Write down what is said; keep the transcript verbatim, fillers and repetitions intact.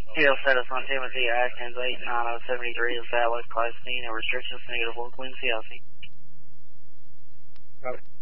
Hill status on Timothy Atkins, eight nine oh seventy-three, established class C, no restrictions, negative local wind, C L C. Got it.